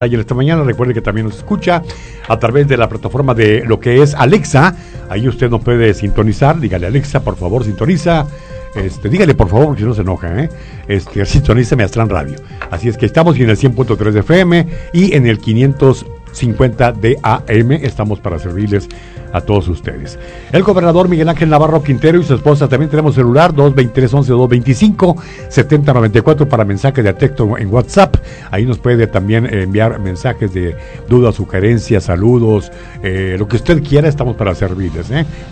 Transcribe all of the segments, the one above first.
ayer esta mañana. Recuerde que también nos escucha a través de la plataforma de lo que es Alexa. Ahí usted nos puede sintonizar. Dígale, Alexa, por favor, sintoniza. Dígale, por favor, porque si no se enoja, sintonízame Astran Radio. Así es que estamos en el 100.3 de FM y en el 550 de AM. Estamos para servirles a todos ustedes. El gobernador Miguel Ángel Navarro Quintero y su esposa también tenemos celular 223-11-225-7094 para mensajes de texto en WhatsApp. Ahí nos puede también enviar mensajes de dudas, sugerencias, saludos, lo que usted quiera, estamos para servirles.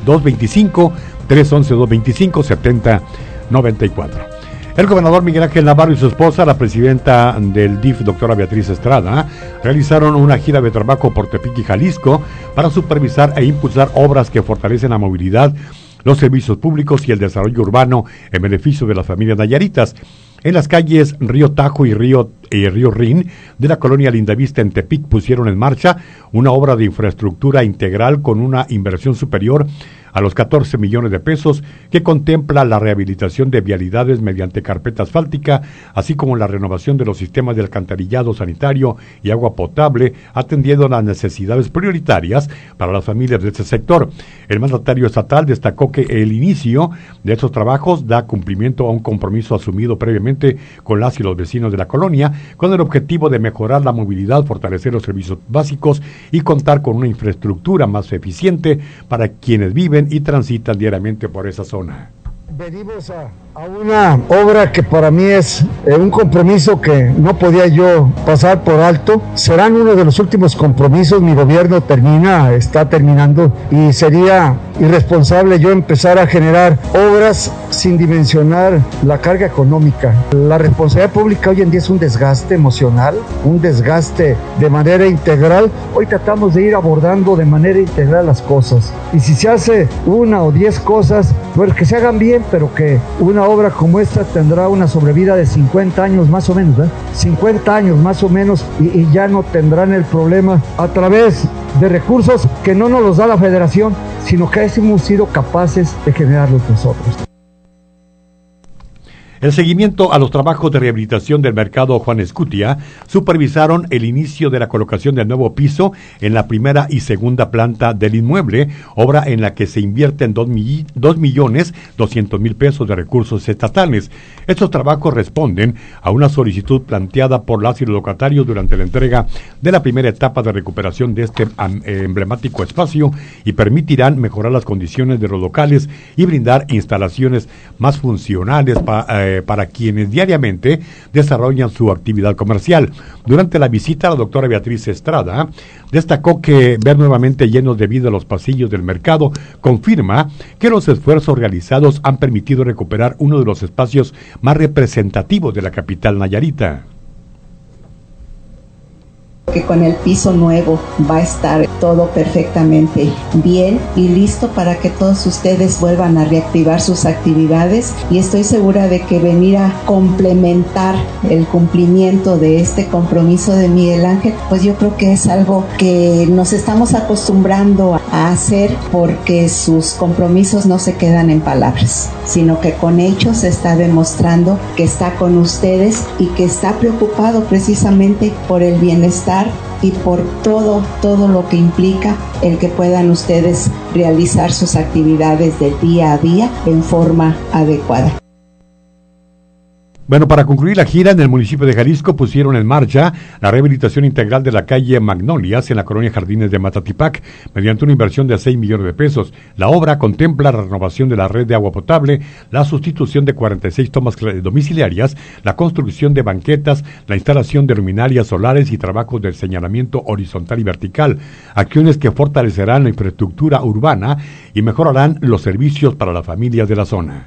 225-311-225-7094. El gobernador Miguel Ángel Navarro y su esposa, la presidenta del DIF, doctora Beatriz Estrada, realizaron una gira de trabajo por Tepic y Jalisco para supervisar e impulsar obras que fortalecen la movilidad, los servicios públicos y el desarrollo urbano en beneficio de las familias nayaritas. En las calles Río Tajo y Río Rin de la colonia Lindavista en Tepic pusieron en marcha una obra de infraestructura integral con una inversión superior a los 14 millones de pesos que contempla la rehabilitación de vialidades mediante carpeta asfáltica, así como la renovación de los sistemas de alcantarillado sanitario y agua potable, atendiendo las necesidades prioritarias para las familias de este sector. El mandatario estatal destacó que el inicio de estos trabajos da cumplimiento a un compromiso asumido previamente con las y los vecinos de la colonia, con el objetivo de mejorar la movilidad, fortalecer los servicios básicos y contar con una infraestructura más eficiente para quienes viven y transitan diariamente por esa zona. Venimos a una obra que para mí es un compromiso que no podía yo pasar por alto. Serán uno de los últimos compromisos. Mi gobierno está terminando, y sería irresponsable yo empezar a generar obras sin dimensionar la carga económica. La responsabilidad pública hoy en día es un desgaste emocional, un desgaste de manera integral. Hoy tratamos de ir abordando de manera integral las cosas, y si se hace una o 10 cosas, pues que se hagan bien, pero que una obra como esta tendrá una sobrevida de 50 años más o menos, 50 años más o menos, y ya no tendrán el problema a través de recursos que no nos los da la federación, sino que hemos sido capaces de generarlos nosotros. El seguimiento a los trabajos de rehabilitación del mercado Juan Escutia supervisaron el inicio de la colocación del nuevo piso en la primera y segunda planta del inmueble, obra en la que se invierten 2.200.000 pesos de recursos estatales. Estos trabajos responden a una solicitud planteada por las y los locatarios durante la entrega de la primera etapa de recuperación de este emblemático espacio, y permitirán mejorar las condiciones de los locales y brindar instalaciones más funcionales para quienes diariamente desarrollan su actividad comercial. Durante la visita, la doctora Beatriz Estrada destacó que ver nuevamente llenos de vida los pasillos del mercado confirma que los esfuerzos realizados han permitido recuperar uno de los espacios más representativos de la capital nayarita. Que con el piso nuevo va a estar todo perfectamente bien y listo para que todos ustedes vuelvan a reactivar sus actividades, y estoy segura de que venir a complementar el cumplimiento de este compromiso de Miguel Ángel, pues yo creo que es algo que nos estamos acostumbrando a hacer, porque sus compromisos no se quedan en palabras, sino que con hechos se está demostrando que está con ustedes y que está preocupado precisamente por el bienestar y por todo lo que implica el que puedan ustedes realizar sus actividades de día a día en forma adecuada. Bueno, para concluir la gira, en el municipio de Jalisco pusieron en marcha la rehabilitación integral de la calle Magnolias en la colonia Jardines de Matatipac, mediante una inversión de 6 millones de pesos. La obra contempla la renovación de la red de agua potable, la sustitución de 46 tomas domiciliarias, la construcción de banquetas, la instalación de luminarias solares y trabajos de señalamiento horizontal y vertical, acciones que fortalecerán la infraestructura urbana y mejorarán los servicios para las familias de la zona.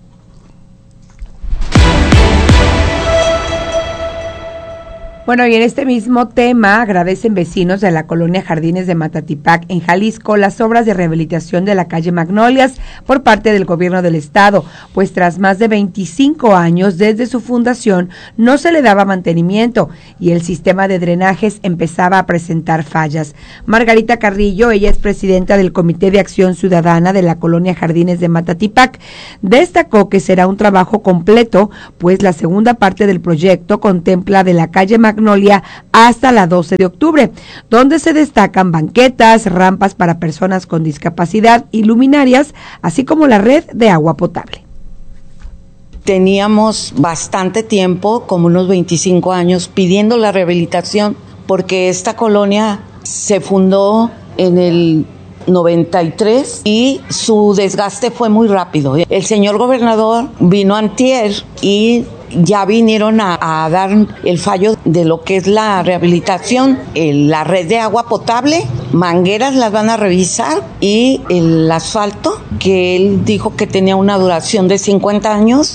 Bueno, y en este mismo tema agradecen vecinos de la colonia Jardines de Matatipac en Jalisco las obras de rehabilitación de la calle Magnolias por parte del gobierno del estado, pues tras más de 25 años desde su fundación no se le daba mantenimiento y el sistema de drenajes empezaba a presentar fallas. Margarita Carrillo, ella es presidenta del Comité de Acción Ciudadana de la colonia Jardines de Matatipac, destacó que será un trabajo completo, pues la segunda parte del proyecto contempla de la calle Magnolias Magnolia hasta la 12 de octubre, donde se destacan banquetas, rampas para personas con discapacidad y luminarias, así como la red de agua potable. Teníamos bastante tiempo, como unos 25 años, pidiendo la rehabilitación, porque esta colonia se fundó en el 93 y su desgaste fue muy rápido. El señor gobernador vino antier y ya vinieron a dar el fallo de lo que es la rehabilitación, la red de agua potable, mangueras las van a revisar y el asfalto, que él dijo que tenía una duración de 50 años.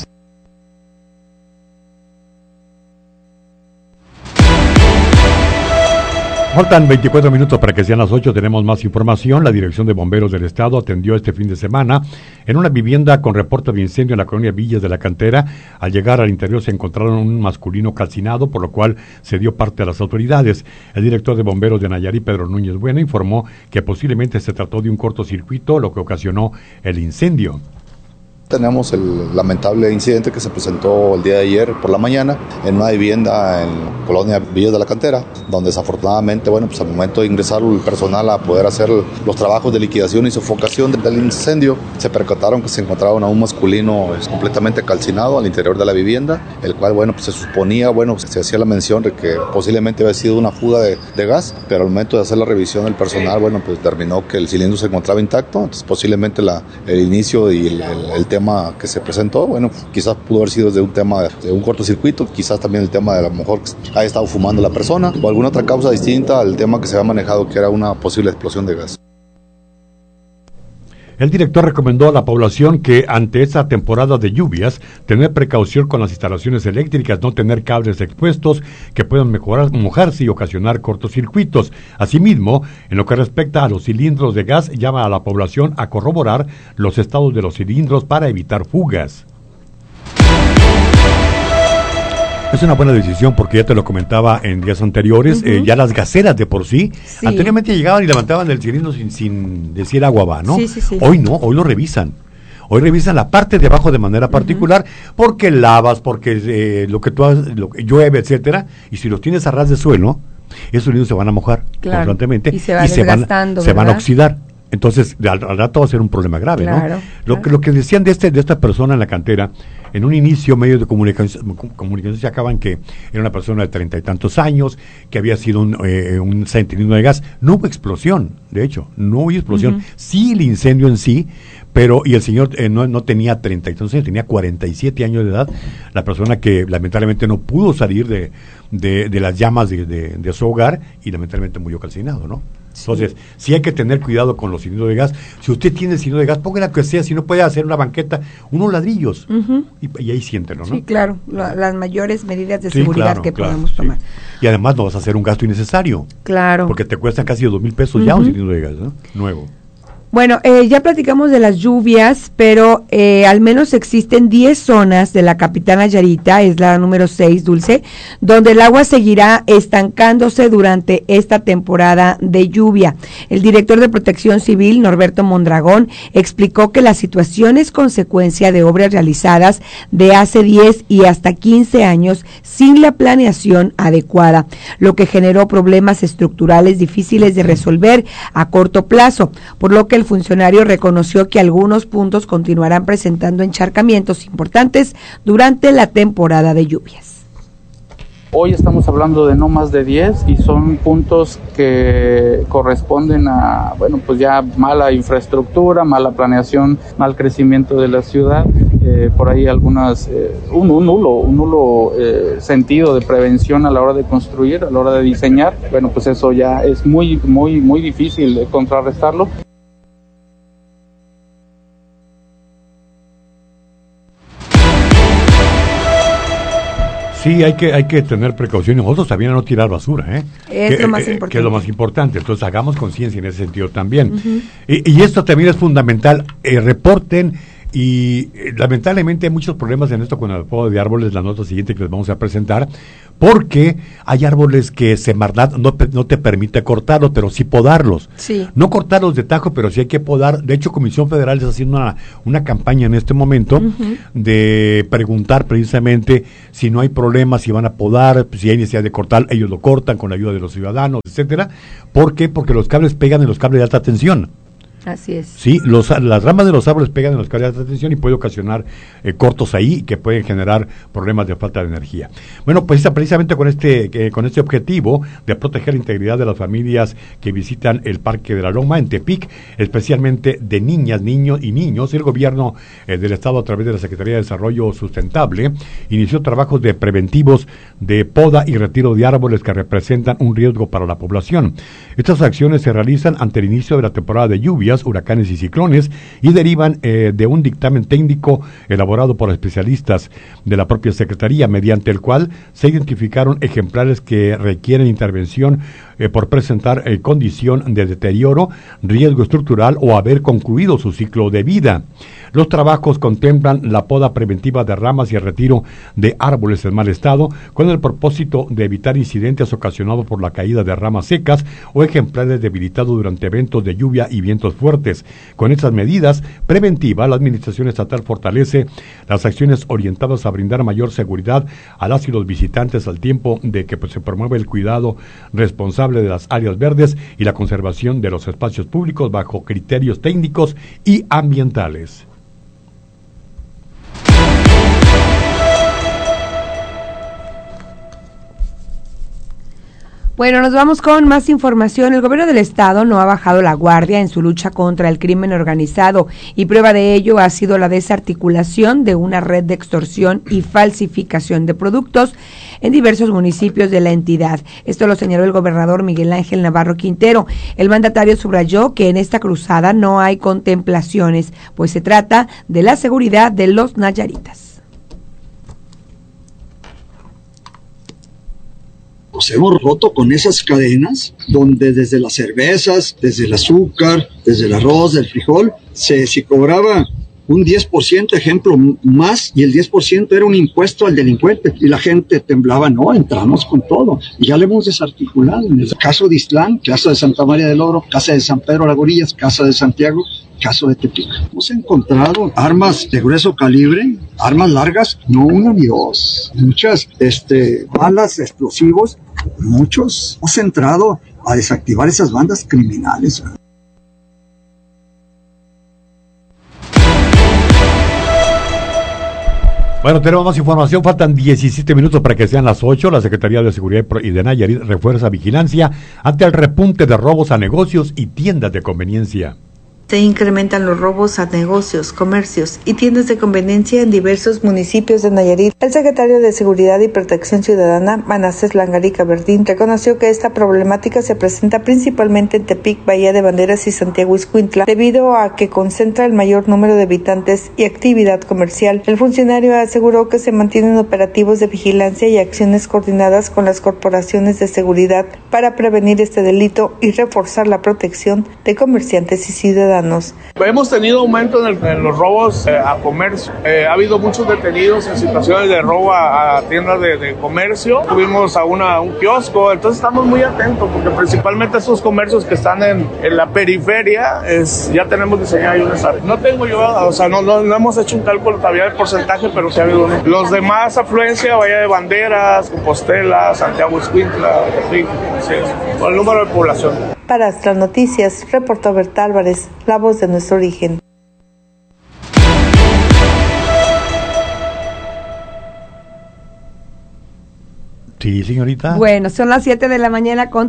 Faltan 24 minutos para que sean las 8, tenemos más información. La Dirección de Bomberos del Estado atendió este fin de semana en una vivienda con reporte de incendio en la colonia Villas de la Cantera. Al llegar al interior se encontraron un masculino calcinado, por lo cual se dio parte a las autoridades. El director de Bomberos de Nayarit, Pedro Núñez Bueno, informó que posiblemente se trató de un cortocircuito, lo que ocasionó el incendio. Tenemos el lamentable incidente que se presentó el día de ayer por la mañana en una vivienda en Colonia Villas de la Cantera, donde desafortunadamente, pues al momento de ingresar el personal a poder hacer los trabajos de liquidación y sofocación del incendio, se percataron que se encontraba un masculino completamente calcinado al interior de la vivienda, el cual, pues se suponía, se hacía la mención de que posiblemente había sido una fuga de gas, pero al momento de hacer la revisión del personal, pues determinó que el cilindro se encontraba intacto, entonces posiblemente el inicio y el tema que se presentó, quizás pudo haber sido de un tema de un cortocircuito, quizás también el tema de a lo mejor haya estado fumando la persona o alguna otra causa distinta al tema que se había manejado, que era una posible explosión de gas. El director recomendó a la población que ante esta temporada de lluvias tener precaución con las instalaciones eléctricas, no tener cables expuestos que puedan mojarse y ocasionar cortocircuitos. Asimismo, en lo que respecta a los cilindros de gas, llama a la población a corroborar los estados de los cilindros para evitar fugas. Es una buena decisión porque ya te lo comentaba en días anteriores, ya las gaseras de por sí, anteriormente llegaban y levantaban el cilindro sin decir agua va, ¿no? Sí. Hoy no, hoy lo revisan. Hoy revisan la parte de abajo de manera particular, porque lavas, porque lo que llueve, etcétera, y si los tienes a ras de suelo, esos cilindros se van a mojar constantemente y se van a oxidar. Entonces, al rato va a ser un problema grave, claro, ¿no? Lo que decían de esta persona en la cantera, en un inicio, medios de comunicación se acaban que era una persona de 30 y tantos años, que había sido un centinilo de gas. No hubo explosión, de hecho, no hubo explosión. Sí, el incendio en sí, y el señor no tenía 30 y tantos años, tenía 47 años de edad, la persona que lamentablemente no pudo salir de las llamas de su hogar y lamentablemente murió calcinado, ¿no? Entonces, sí hay que tener cuidado con los cilindros de gas. Si usted tiene cilindro de gas, póngala que sea, si no puede hacer una banqueta, unos ladrillos, y ahí siéntelo, ¿no? Sí, claro, las mayores medidas de seguridad que podemos tomar. Y además no vas a hacer un gasto innecesario. Claro. Porque te cuesta casi 2,000 pesos ya un cilindro de gas, ¿no? Nuevo. Bueno, ya platicamos de las lluvias, pero al menos existen 10 zonas de la capital Nayarita, es la número 6, Dulce, donde el agua seguirá estancándose durante esta temporada de lluvia. El director de Protección Civil, Norberto Mondragón, explicó que la situación es consecuencia de obras realizadas de hace 10 y hasta 15 años sin la planeación adecuada, lo que generó problemas estructurales difíciles de resolver a corto plazo, por lo que el funcionario reconoció que algunos puntos continuarán presentando encharcamientos importantes durante la temporada de lluvias. Hoy estamos hablando de no más de 10 y son puntos que corresponden a, pues ya mala infraestructura, mala planeación, mal crecimiento de la ciudad, por ahí algunas, un nulo sentido de prevención a la hora de construir, a la hora de diseñar. Pues eso ya es muy difícil de contrarrestarlo. Sí, hay que tener precaución y nosotros también a no tirar basura, Es lo más importante. Que es lo más importante. Entonces hagamos conciencia en ese sentido también. Y esto también es fundamental. Reporten Y lamentablemente hay muchos problemas en esto con el poda de árboles, la nota siguiente que les vamos a presentar, porque hay árboles que Semarnat no te permite cortarlos, pero sí podarlos. Sí. No cortarlos de tajo, pero sí hay que podar. De hecho, Comisión Federal está haciendo una campaña en este momento de preguntar precisamente si no hay problemas, si van a podar, si hay necesidad de cortar, ellos lo cortan con la ayuda de los ciudadanos, etcétera. ¿Por qué? Porque los cables pegan en los cables de alta tensión. Así es. Sí, las ramas de los árboles pegan en los cables de alta tensión y puede ocasionar cortos ahí que pueden generar problemas de falta de energía. Bueno, pues precisamente con este objetivo de proteger la integridad de las familias que visitan el Parque de la Loma en Tepic, especialmente de niñas, niños y niños, el gobierno del Estado a través de la Secretaría de Desarrollo Sustentable inició trabajos de preventivos de poda y retiro de árboles que representan un riesgo para la población. Estas acciones se realizan ante el inicio de la temporada de lluvias, huracanes y ciclones y derivan de un dictamen técnico elaborado por especialistas de la propia Secretaría, mediante el cual se identificaron ejemplares que requieren intervención por presentar condición de deterioro, riesgo estructural o haber concluido su ciclo de vida. Los trabajos contemplan la poda preventiva de ramas y el retiro de árboles en mal estado, con el propósito de evitar incidentes ocasionados por la caída de ramas secas o ejemplares debilitados durante eventos de lluvia y vientos fuertes. Con estas medidas preventivas, la Administración Estatal fortalece las acciones orientadas a brindar mayor seguridad a las y los visitantes al tiempo de que se promueve el cuidado responsable de las áreas verdes y la conservación de los espacios públicos bajo criterios técnicos y ambientales. Bueno, nos vamos con más información. El gobierno del estado no ha bajado la guardia en su lucha contra el crimen organizado y prueba de ello ha sido la desarticulación de una red de extorsión y falsificación de productos en diversos municipios de la entidad. Esto lo señaló el gobernador Miguel Ángel Navarro Quintero. El mandatario subrayó que en esta cruzada no hay contemplaciones, pues se trata de la seguridad de los nayaritas. Nos hemos roto con esas cadenas donde desde las cervezas, desde el azúcar, desde el arroz, del frijol, se cobraba un 10%, ejemplo, más, y el 10% era un impuesto al delincuente, y la gente temblaba. No, entramos con todo, y ya lo hemos desarticulado. En el caso de Islán, caso de Santa María del Oro, casa de San Pedro Las Gorillas, casa de Santiago, caso de Tepic. Hemos encontrado armas de grueso calibre, armas largas, no una ni dos, muchas balas, explosivos, muchos. Hemos entrado a desactivar esas bandas criminales. Bueno, tenemos más información, faltan 17 minutos para que sean las 8. La Secretaría de Seguridad y de Nayarit refuerza vigilancia ante el repunte de robos a negocios y tiendas de conveniencia. Se incrementan los robos a negocios, comercios y tiendas de conveniencia en diversos municipios de Nayarit. El secretario de Seguridad y Protección Ciudadana, Manasés Langarica Verdín, reconoció que esta problemática se presenta principalmente en Tepic, Bahía de Banderas y Santiago Ixcuintla, debido a que concentra el mayor número de habitantes y actividad comercial. El funcionario aseguró que se mantienen operativos de vigilancia y acciones coordinadas con las corporaciones de seguridad para prevenir este delito y reforzar la protección de comerciantes y ciudadanos. Hemos tenido aumento en los robos a comercio. Ha habido muchos detenidos en situaciones de robo a tiendas de comercio. Tuvimos a un kiosco, entonces estamos muy atentos porque principalmente esos comercios que están en la periferia ya tenemos diseñado unas áreas. No tengo yo, no hemos hecho un cálculo todavía del porcentaje, pero sí ha habido uno. Los demás afluencia, Bahía de Banderas, Compostela, Santiago Ixcuintla, con el número de población. Para las noticias, reportó Berta Álvarez, la voz de nuestro origen. Sí, señorita. Bueno, son las 7 de la mañana con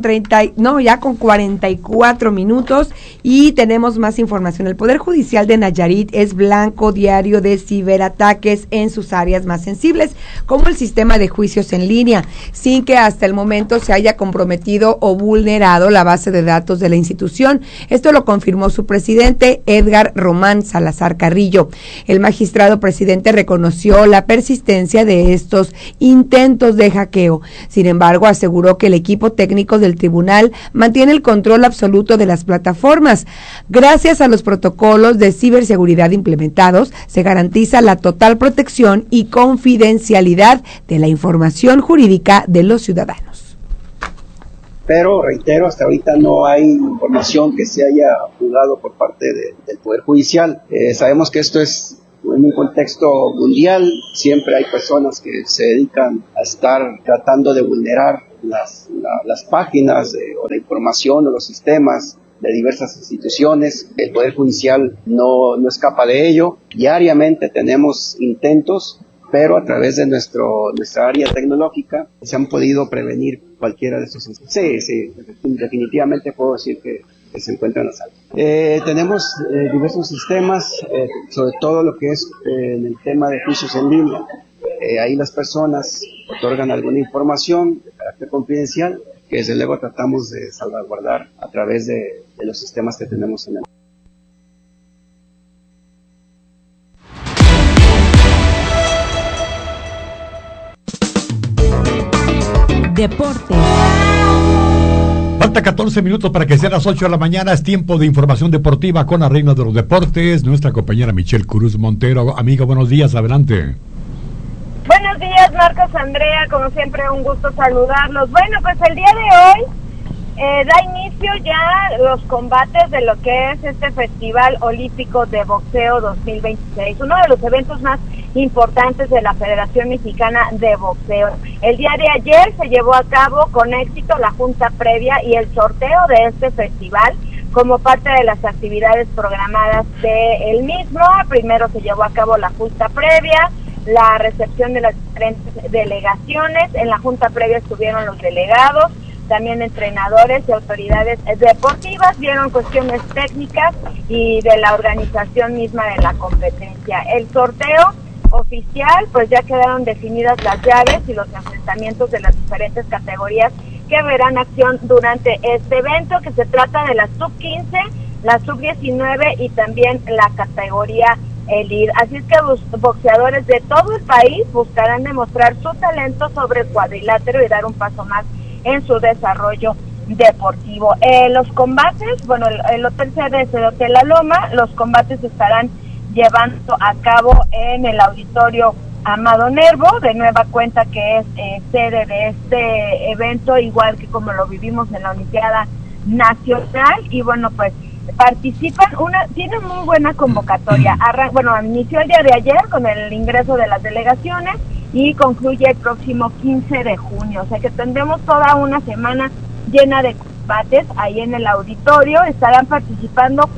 44 minutos y tenemos más información. El Poder Judicial de Nayarit es blanco diario de ciberataques en sus áreas más sensibles, como el sistema de juicios en línea, sin que hasta el momento se haya comprometido o vulnerado la base de datos de la institución. Esto lo confirmó su presidente, Edgar Román Salazar Carrillo. El magistrado presidente reconoció la persistencia de estos intentos de hackeo. Sin embargo, aseguró que el equipo técnico del tribunal mantiene el control absoluto de las plataformas. Gracias a los protocolos de ciberseguridad implementados, se garantiza la total protección y confidencialidad de la información jurídica de los ciudadanos. Pero, reitero, hasta ahorita no hay información que se haya juzgado por parte del Poder Judicial. Sabemos que esto es en un contexto mundial, siempre hay personas que se dedican a estar tratando de vulnerar las páginas o la información o los sistemas de diversas instituciones. El Poder Judicial no escapa de ello. Diariamente tenemos intentos, pero a través de nuestra área tecnológica se han podido prevenir cualquiera de estos. Sí, definitivamente puedo decir que se encuentran a salvo. Tenemos diversos sistemas, sobre todo lo que es en el tema de juicios en línea. Ahí las personas otorgan alguna información de carácter confidencial que desde luego tratamos de salvaguardar a través de los sistemas que tenemos en el. Deportes. Falta 14 minutos para que sean las 8 de la mañana. Es tiempo de información deportiva con la reina de los deportes, nuestra compañera Michelle Cruz Montero. Amiga, buenos días, adelante. Buenos días, Marcos, Andrea, como siempre un gusto saludarlos. Bueno, pues el día de hoy da inicio ya los combates de lo que es este Festival Olímpico de Boxeo 2026, uno de los eventos más importantes de la Federación Mexicana de Boxeo. El día de ayer se llevó a cabo con éxito la junta previa y el sorteo de este festival como parte de las actividades programadas del mismo. Primero se llevó a cabo la junta previa, la recepción de las diferentes delegaciones. En la junta previa estuvieron los delegados, también entrenadores y autoridades deportivas, vieron cuestiones técnicas y de la organización misma de la competencia. El sorteo oficial, pues ya quedaron definidas las llaves y los enfrentamientos de las diferentes categorías que verán acción durante este evento, que se trata de la sub-15, la sub-19 y también la categoría elite. Así es que los boxeadores de todo el país buscarán demostrar su talento sobre el cuadrilátero y dar un paso más en su desarrollo deportivo. Los combates, bueno, el hotel sede es el Hotel La Loma. Los combates estarán llevando a cabo en el auditorio Amado Nervo, de nueva cuenta que es sede de este evento, igual que como lo vivimos en la Olimpiada Nacional. Y bueno, pues participan, tienen muy buena convocatoria. Inició el día de ayer con el ingreso de las delegaciones y concluye el próximo 15 de junio, o sea que tendremos toda una semana llena de combates ahí en el auditorio. Estarán participando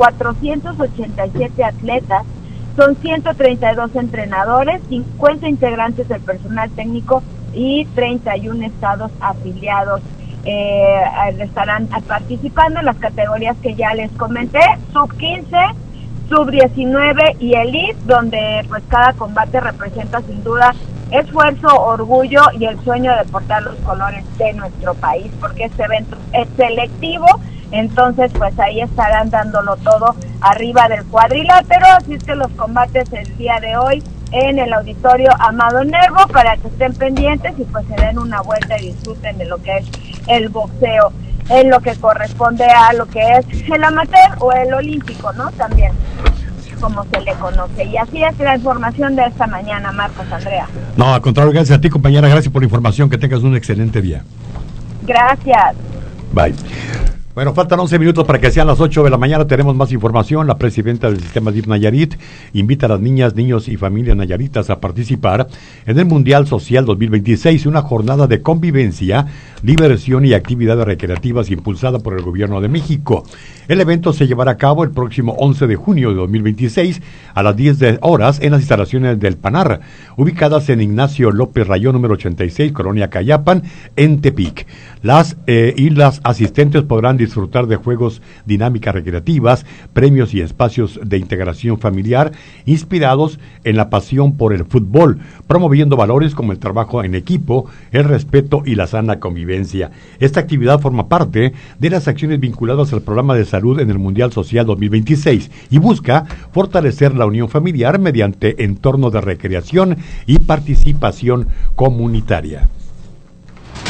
487 atletas, son 132 entrenadores, 50 integrantes del personal técnico y 31 estados afiliados. Estarán participando en las categorías que ya les comenté, sub-15, sub-19 y elite, donde pues cada combate representa sin duda esfuerzo, orgullo y el sueño de portar los colores de nuestro país, porque este evento es selectivo. Entonces pues ahí estarán dándolo todo arriba del cuadrilátero. Así es que los combates el día de hoy en el auditorio Amado Nervo, para que estén pendientes y pues se den una vuelta y disfruten de lo que es el boxeo en lo que corresponde a lo que es el amateur o el olímpico, ¿no? También, como se le conoce. Y así es la información de esta mañana, Marcos, Andrea. No, al contrario, gracias a ti, compañera, gracias por la información, que tengas un excelente día. Gracias. Bye. Bueno, faltan 11 minutos para que sean las 8 de la mañana. Tenemos más información. La presidenta del sistema DIF Nayarit invita a las niñas, niños y familias nayaritas a participar en el Mundial Social 2026, una jornada de convivencia, diversión y actividades recreativas impulsada por el Gobierno de México. El evento se llevará a cabo el próximo 11 de junio de 2026 a las 10 horas en las instalaciones del PANAR, ubicadas en Ignacio López Rayón número 86, Colonia Cayapan, en Tepic. Las asistentes podrán disfrutar de juegos, dinámicas recreativas, premios y espacios de integración familiar inspirados en la pasión por el fútbol, promoviendo valores como el trabajo en equipo, el respeto y la sana convivencia. Esta actividad forma parte de las acciones vinculadas al programa de salud en el Mundial Social 2026 y busca fortalecer la unión familiar mediante entornos de recreación y participación comunitaria.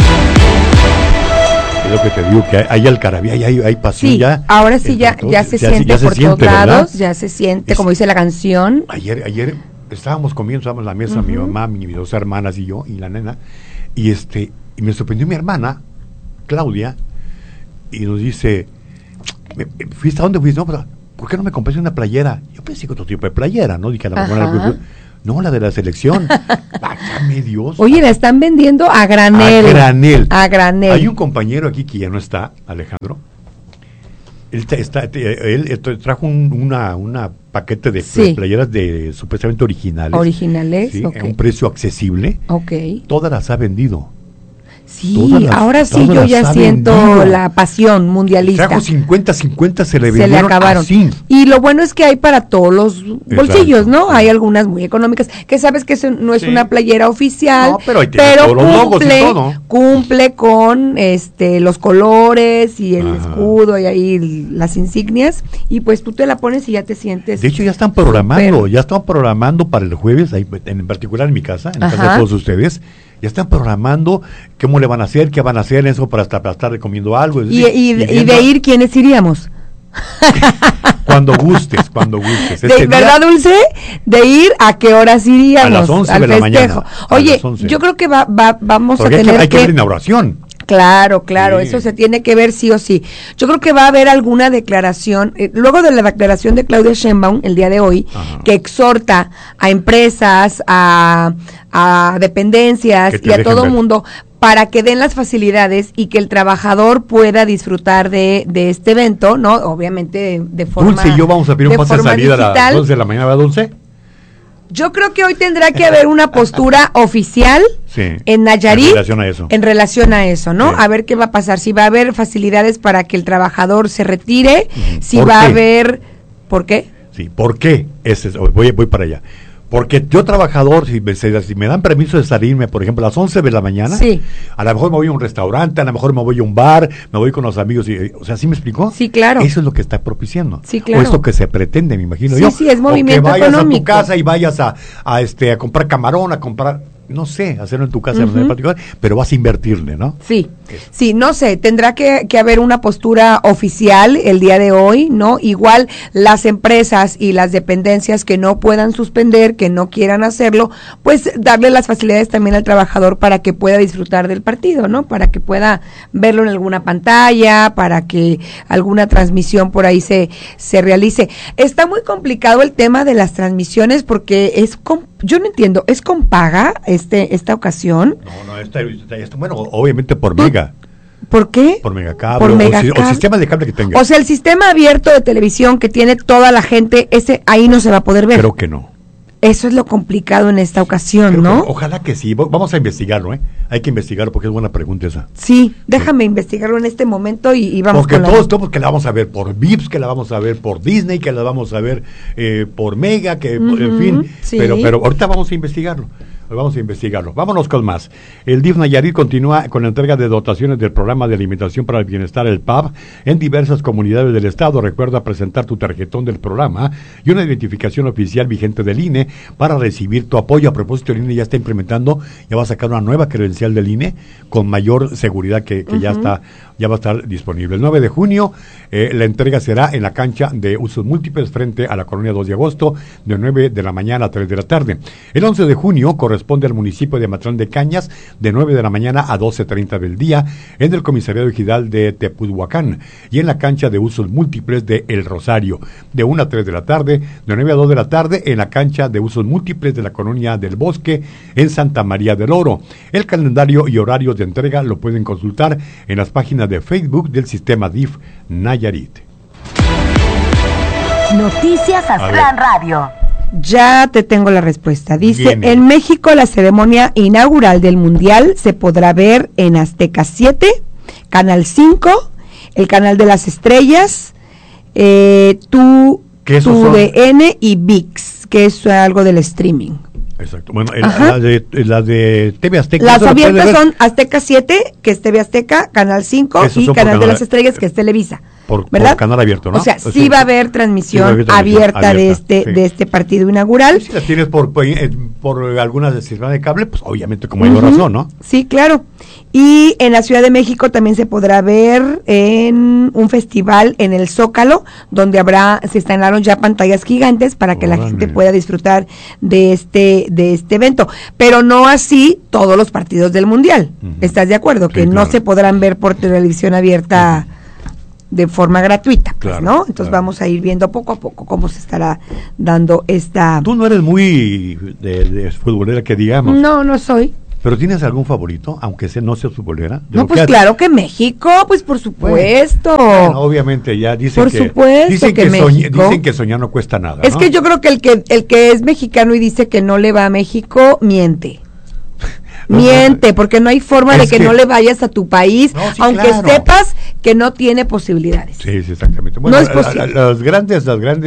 Es lo que te digo, que hay algarabía, hay pasión. Sí, ya. ahora sí ya se siente por todos lados, ya se siente, como dice la canción. Ayer estábamos en la mesa, mi mamá, mis dos hermanas y yo, y la nena, y me sorprendió mi hermana, Claudia, y nos dice, ¿fuiste a dónde fuiste? No, pero, ¿por qué no me compraste una playera? Yo pensé que otro tipo de playera, ¿no? Dije, no, la de la selección. Váyame Dios. Oye, la están vendiendo a granel. A granel. Hay un compañero aquí que ya no está, Alejandro. Él trajo una paquete de playeras de supuestamente originales. Originales, ¿sí? A un precio accesible. Ok. Todas las ha vendido. Sí, ahora sí yo ya siento la pasión mundialista. Trajo 50, se le acabaron. Así. Y lo bueno es que hay para todos los bolsillos, ¿no? Hay algunas muy económicas, que sabes que eso no es una playera oficial, pero cumple con los colores y el escudo y ahí las insignias, y pues tú te la pones y ya te sientes. De hecho ya están programando para el jueves, en particular en mi casa, en la casa de todos ustedes. Ya están programando cómo le van a hacer, qué van a hacer eso para estar comiendo algo. Y de ir, ¿quiénes iríamos? Cuando gustes. ¿Verdad, Dulce? De ir, ¿a qué horas iríamos? A las 11 de la mañana. Oye, yo creo que vamos a tener hay que ver inauguración. Claro, sí. Eso se tiene que ver sí o sí. Yo creo que va a haber alguna declaración, luego de la declaración de Claudia Sheinbaum el día de hoy, que exhorta a empresas, a dependencias y a todo mundo para que den las facilidades y que el trabajador pueda disfrutar de este evento, ¿no? Obviamente de forma Dulce y yo vamos a pedir un pase de salida a las 12 de la mañana, ¿verdad, Dulce? Yo creo que hoy tendrá que haber una postura oficial en Nayarit en relación a eso, ¿no? Sí. A ver qué va a pasar, si va a haber facilidades para que el trabajador se retire, si va a haber... ¿Por qué? Sí, ¿por qué? Voy para allá. Porque yo trabajador, si me dan permiso de salirme, por ejemplo, a las 11 de la mañana, a lo mejor me voy a un restaurante, a lo mejor me voy a un bar, me voy con los amigos, o sea, ¿sí me explicó? Sí, claro. Eso es lo que está propiciando. Sí, claro. O es lo que se pretende, me imagino yo. Sí, es movimiento económico. O que vayas a tu casa y vayas a comprar camarón, a comprar... No sé, hacerlo en tu casa en particular, pero vas a invertirle, ¿no? Sí, no sé, tendrá que haber una postura oficial el día de hoy, ¿no? Igual las empresas y las dependencias que no puedan suspender, que no quieran hacerlo, pues darle las facilidades también al trabajador para que pueda disfrutar del partido, ¿no? Para que pueda verlo en alguna pantalla, para que alguna transmisión por ahí se realice. Está muy complicado el tema de las transmisiones porque yo no entiendo, ¿es con paga esta ocasión? No, bueno, obviamente por mega. ¿Por qué? Por megacable o sistema de cable que tenga. O sea, el sistema abierto de televisión que tiene toda la gente, ahí no se va a poder ver. Creo que no. Eso es lo complicado en esta ocasión, ¿no? Ojalá que sí. Vamos a investigarlo, ¿eh? Hay que investigarlo porque es buena pregunta esa. Sí, déjame investigarlo en este momento y vamos porque todos que la vamos a ver por ViPs, que la vamos a ver por Disney, que la vamos a ver por Mega, en fin. Sí. Pero ahorita vamos a investigarlo. Vámonos con más. El DIF Nayarit continúa con la entrega de dotaciones del programa de alimentación para el bienestar, el PAB, en diversas comunidades del estado. Recuerda presentar tu tarjetón del programa y una identificación oficial vigente del INE para recibir tu apoyo. A propósito, el INE ya está implementando, ya va a sacar una nueva credencial del INE con mayor seguridad que ya va a estar disponible. El 9 de junio la entrega será en la cancha de usos múltiples frente a la colonia 2 de agosto de 9 de la mañana a 3 de la tarde. El 11 de junio corresponde al municipio de Matlán de Cañas de 9 de la mañana a 12:30 del día en el comisariado ejidal de Tepuzhuacán y en la cancha de usos múltiples de El Rosario de 1 a 3 de la tarde, de 9 a 2 de la tarde en la cancha de usos múltiples de la colonia del Bosque en Santa María del Oro. El calendario y horarios de entrega lo pueden consultar en las páginas de Facebook del sistema DIF Nayarit. Noticias Aztlán Radio. Ya te tengo la respuesta. Dice, en México la ceremonia inaugural del Mundial se podrá ver en Azteca 7, Canal 5, el Canal de las Estrellas, tu DN y ViX, que es algo del streaming. Exacto. Bueno, la de TV Azteca. Las abiertas son Azteca 7, que es TV Azteca, Canal 5 y Canal de las Estrellas, que es Televisa. ¿verdad? Por canal abierto, ¿no? O sea, sí va a haber transmisión abierta de este partido inaugural. Si las tienes por algunas de sistema de cable, pues obviamente con mayor razón, ¿no? Sí, claro. Y en la Ciudad de México también se podrá ver en un festival en el Zócalo, donde se instalaron ya pantallas gigantes para que la gente pueda disfrutar de este evento. Pero no así todos los partidos del Mundial. ¿Estás de acuerdo? Sí, que no se podrán ver por televisión abierta de forma gratuita, pues, ¿no? Entonces vamos a ir viendo poco a poco cómo se estará dando esta... Tú no eres muy de futbolera, que digamos. No soy. ¿Pero tienes algún favorito, aunque no sea futbolera? No, pues claro que México, pues por supuesto. Bueno, obviamente ya dicen dicen que soñar no cuesta nada, Es que yo creo que el que es mexicano y dice que no le va a México, miente. Miente, porque no hay forma de que no le vayas a tu país, aunque sepas que no tiene posibilidades. Sí, exactamente. Bueno, no es posible. Los grandes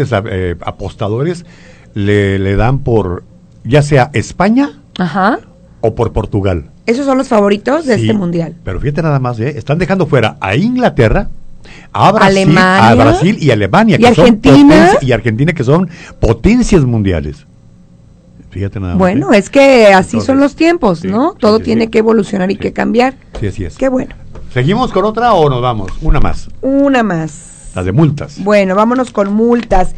apostadores le dan por, ya sea España, o por Portugal. Esos son los favoritos de este mundial. Pero fíjate nada más, están dejando fuera a Inglaterra, a Brasil y Alemania, y Argentina, Argentina, que son potencias mundiales. Fíjate nada más. Bueno, es que así son los tiempos, ¿no? Todo tiene que evolucionar y que cambiar. Sí, así es. Qué bueno. ¿Seguimos con otra o nos vamos? Una más. La de multas. Bueno, vámonos con multas.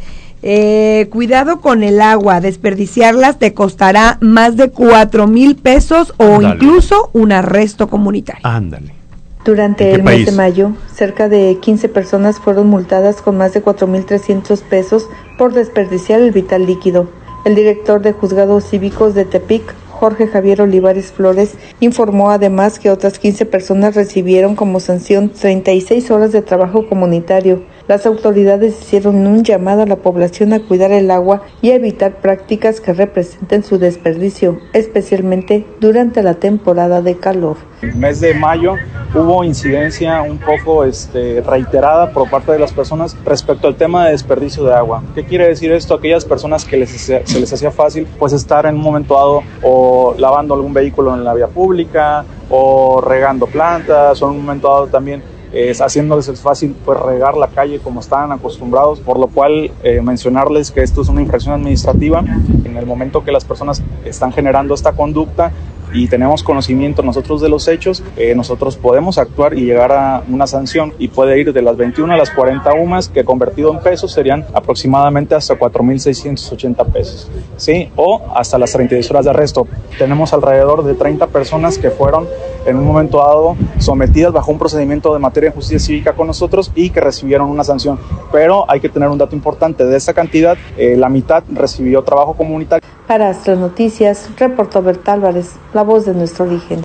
Cuidado con el agua, desperdiciarlas te costará más de 4,000 pesos o incluso un arresto comunitario. Ándale. Durante el mes de mayo, cerca de 15 personas fueron multadas con más de 4,300 pesos por desperdiciar el vital líquido. El director de Juzgados Cívicos de Tepic, Jorge Javier Olivares Flores, informó además que otras 15 personas recibieron como sanción 36 horas de trabajo comunitario. Las autoridades hicieron un llamado a la población a cuidar el agua y a evitar prácticas que representen su desperdicio, especialmente durante la temporada de calor. En el mes de mayo hubo incidencia un poco reiterada por parte de las personas respecto al tema de desperdicio de agua. ¿Qué quiere decir esto? Aquellas personas que se les hacía fácil pues estar en un momento dado o lavando algún vehículo en la vía pública o regando plantas o en un momento dado también haciéndoles fácil pues regar la calle como estaban acostumbrados, por lo cual mencionarles que esto es una infracción administrativa. En el momento que las personas están generando esta conducta y tenemos conocimiento nosotros de los hechos, nosotros podemos actuar y llegar a una sanción y puede ir de las 21 a las 40 UMAS, que convertido en pesos serían aproximadamente hasta 4,680 pesos, ¿sí? O hasta las 36 horas de arresto. Tenemos alrededor de 30 personas que fueron en un momento dado sometidas bajo un procedimiento de materia de justicia cívica con nosotros y que recibieron una sanción. Pero hay que tener un dato importante, de esa cantidad, la mitad recibió trabajo comunitario. Para Astro Noticias, reportó Berta Álvarez, la voz de nuestro origen.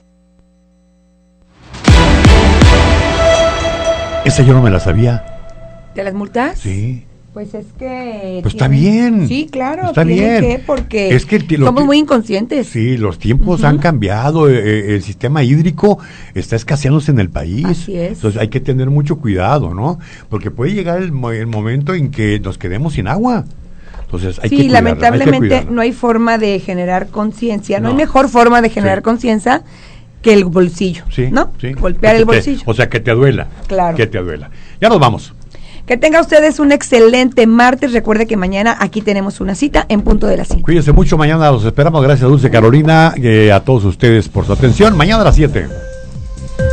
Esa yo no me la sabía. ¿De las multas? Sí. Pues es que... Pues está bien. Sí, claro. Está bien. Porque somos muy inconscientes. Sí, los tiempos han cambiado. El sistema hídrico está escaseándose en el país. Así es. Entonces hay que tener mucho cuidado, ¿no? Porque puede llegar el momento en que nos quedemos sin agua. Entonces hay que cuidarla, lamentablemente no hay forma de generar conciencia. No hay mejor forma de generar conciencia que el bolsillo, ¿no? Sí. Golpear el bolsillo. O sea, que te duela. Claro. Que te duela. Ya nos vamos. Que tenga ustedes un excelente martes. Recuerde que mañana aquí tenemos una cita en punto de las 5. Cuídense mucho, mañana los esperamos. Gracias, Dulce Carolina, a todos ustedes por su atención. Mañana a las 7.